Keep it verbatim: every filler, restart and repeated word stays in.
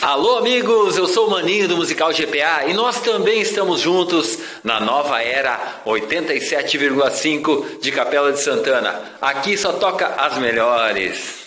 Alô amigos, eu sou o Maninho do Musical G P A e nós também estamos juntos na nova era oitenta e sete vírgula cinco de Capela de Santana. Aqui só toca as melhores.